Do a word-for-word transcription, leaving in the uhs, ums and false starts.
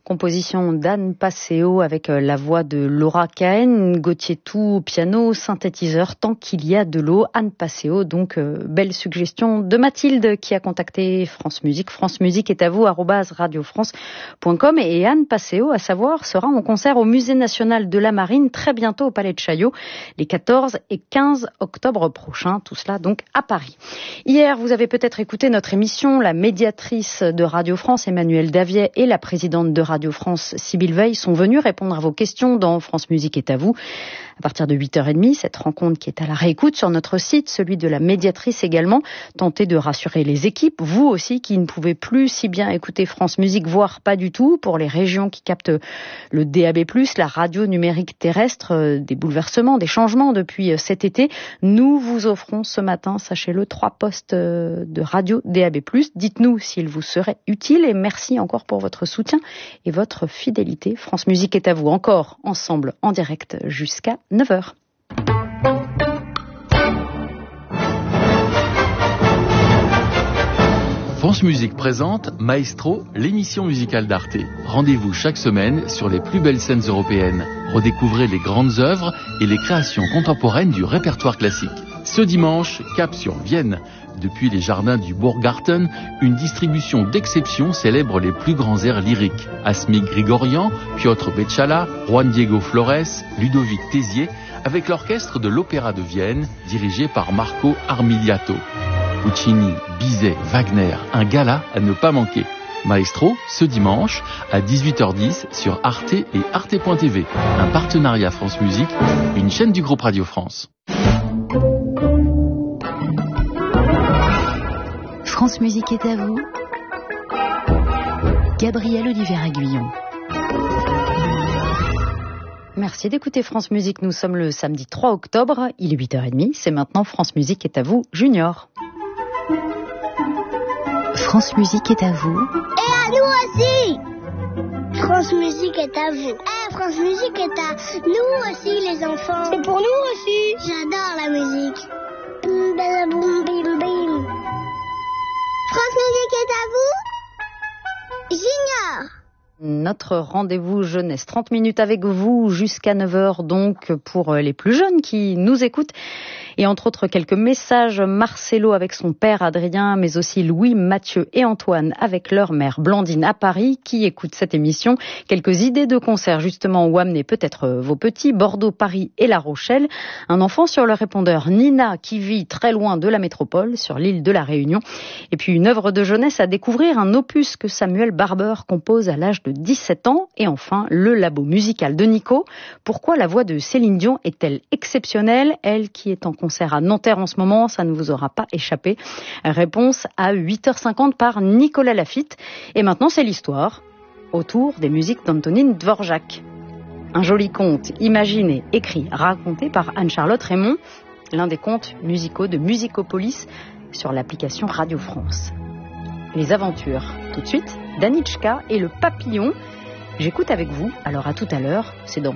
Composition d'Anne Passeo avec la voix de Laura Cahen, Gauthier Tout au piano, synthétiseur, tant qu'il y a de l'eau. Anne Passeo, donc euh, belle suggestion de Mathilde qui a contacté France Musique. France Musique est à vous, arobase radiofrance point com. Et Anne Passeo, à savoir, sera en concert au Musée National de la Marine très bientôt au Palais de Chaillot, les quatorze et quinze octobre prochains. Tout cela donc à Paris. Hier, vous avez peut-être écouté notre émission. La médiatrice de Radio France, Emmanuelle Daviet, et la présidente de Radio France, Sybille Veil, sont venus répondre à vos questions dans France Musique est à vous. À partir de huit heures trente, cette rencontre qui est à la réécoute sur notre site, celui de la médiatrice également, tentez de rassurer les équipes, vous aussi qui ne pouvez plus si bien écouter France Musique, voire pas du tout, pour les régions qui captent le D A B plus, la radio numérique terrestre, des bouleversements, des changements depuis cet été. Nous vous offrons ce matin, sachez-le, trois postes de radio D A B plus. Dites-nous s'il vous serait utile et merci encore pour votre soutien et votre fidélité. France Musique est à vous encore ensemble en direct jusqu'à neuf heures. France Musique présente Maestro, l'émission musicale d'Arte. Rendez-vous chaque semaine sur les plus belles scènes européennes. Redécouvrez les grandes œuvres et les créations contemporaines du répertoire classique. Ce dimanche, cap sur Vienne. Depuis les jardins du Burggarten, une distribution d'exception célèbre les plus grands airs lyriques. Asmik Grigorian, Piotr Beczala, Juan Diego Flores, Ludovic Tézier, avec l'orchestre de l'Opéra de Vienne, dirigé par Marco Armiliato. Puccini, Bizet, Wagner, un gala à ne pas manquer. Maestro, ce dimanche, à dix-huit heures dix sur Arte et Arte point T V. Un partenariat France Musique, une chaîne du groupe Radio France. France Musique est à vous. Gabriel Olivier-Aguillon. Merci d'écouter France Musique. Nous sommes le samedi trois octobre. Il est huit heures trente. C'est maintenant France Musique est à vous, Junior. France Musique est à vous. Et à nous aussi. France Musique est à vous. Eh, France Musique est à nous aussi, les enfants. Et pour nous aussi. J'adore la musique. Bim, bim, bim, bim, bim. France Musique est à vous, Junior. Notre rendez-vous jeunesse, trente minutes avec vous jusqu'à neuf heures donc pour les plus jeunes qui nous écoutent. Et entre autres quelques messages, Marcelo avec son père Adrien, mais aussi Louis, Mathieu et Antoine avec leur mère Blandine à Paris qui écoutent cette émission. Quelques idées de concerts justement où amener peut-être vos petits, Bordeaux, Paris et La Rochelle. Un enfant sur le répondeur, Nina qui vit très loin de la métropole sur l'île de la Réunion. Et puis une œuvre de jeunesse à découvrir, un opus que Samuel Barber compose à l'âge de dix-sept ans. Et enfin, le labo musical de Nico. Pourquoi la voix de Céline Dion est-elle exceptionnelle? Elle qui est en concert à Nanterre en ce moment, ça ne vous aura pas échappé. Réponse à huit heures cinquante par Nicolas Lafitte. Et maintenant, c'est l'histoire autour des musiques d'Antonin Dvorak. Un joli conte imaginé, écrit, raconté par Anne-Charlotte Raymond, l'un des contes musicaux de Musicopolis sur l'application Radio France. Les aventures, tout de suite, d'Anichka et le papillon. J'écoute avec vous, alors à tout à l'heure, c'est dans